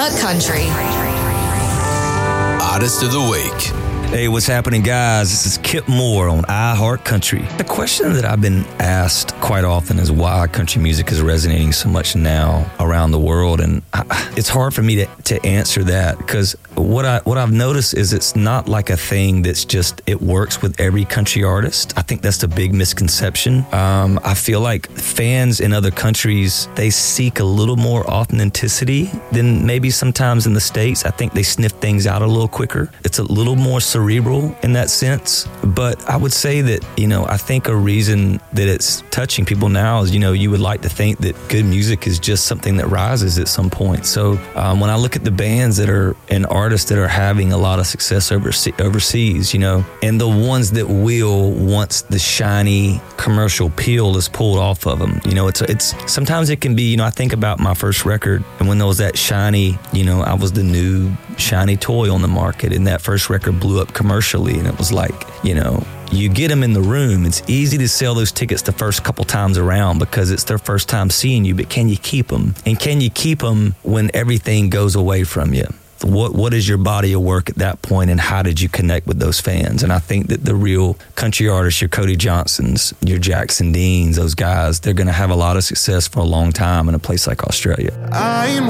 iHeart Country. Artist of the Week. Hey, what's happening, guys? This is Kip Moore on iHeart Country. The question that I've been asked quite often is why country music is resonating so much now around the world, and it's hard for me to answer that, because what I've noticed is it's not like a thing that's just it works with every country artist. I think that's the big misconception. I feel like fans in other countries, they seek a little more authenticity than maybe sometimes in the States. I think they sniff things out a little quicker. It's a little more cerebral in that sense. But I would say that, I think a reason that it's touching people now is, you would like to think that good music is just something that rises at some point. So when I look at the bands that are and artists that are having a lot of success overseas, and the ones that will, once the shiny commercial peel is pulled off of them, it's sometimes it can be, I think about my first record, and when there was that shiny, I was the new shiny toy on the market, and that first record blew up commercially, and it was like, you get them in the room. It's easy to sell those tickets the first couple times around because it's their first time seeing you, but can you keep them? And can you keep them when everything goes away from you? What is your body of work at that point, and how did you connect with those fans? And I think that the real country artists, your Cody Johnsons, your Jackson Deans, those guys, they're going to have a lot of success for a long time in a place like Australia.